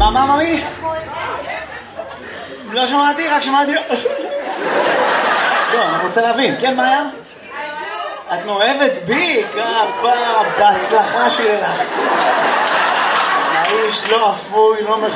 מה, ממי? לא שמעתי, רק שמעתי... לא, אני רוצה להבין. כן, מה היה? את מאוהבת בי? כפה, בהצלחה שלך. האיש לא אפוי, לא